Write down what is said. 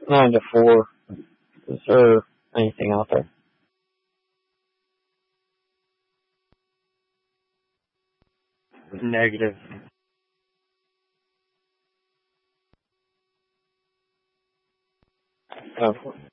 9 to 4. Is there anything out there? Negative. Oh.